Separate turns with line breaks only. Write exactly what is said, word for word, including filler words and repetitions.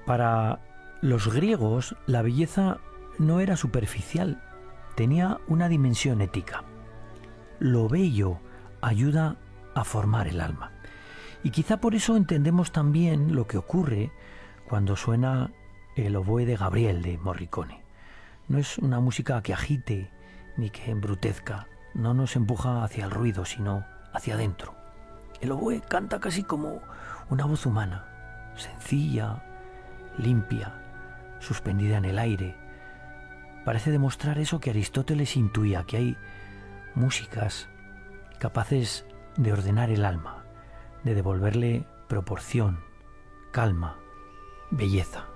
Para los griegos, la belleza no era superficial, tenía una dimensión ética. Lo bello ayuda a formar el alma. Y quizá por eso entendemos también lo que ocurre cuando suena el oboe de Gabriel de Morricone. No es una música que agite ni que embrutezca, no nos empuja hacia el ruido, sino hacia adentro. El oboe canta casi como una voz humana, sencilla, limpia, suspendida en el aire. Parece demostrar eso que Aristóteles intuía, que hay músicas capaces de ordenar el alma, de devolverle proporción, calma, belleza.